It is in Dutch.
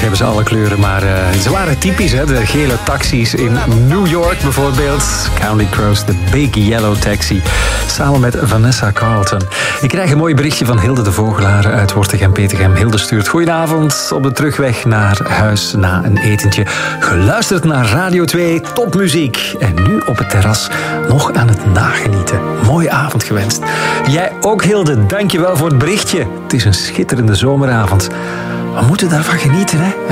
hebben ze alle kleuren, maar ze waren typisch. Hè? De gele taxis in New York bijvoorbeeld. Counting Crows, The Big Yellow Taxi. Samen met Vanessa Carlton. Ik krijg een mooi berichtje van Hilde de Vogelaar uit Wortegem-Petegem. Hilde stuurt: goedenavond, op de terugweg naar huis na een etentje. Geluisterd naar Radio 2, topmuziek. En nu op het terras nog aan het nagenieten. Mooie avond gewenst. Jij ook, Hilde, dankjewel voor het berichtje. Het is een schitterende zomeravond. We moeten daarvan genieten, hè?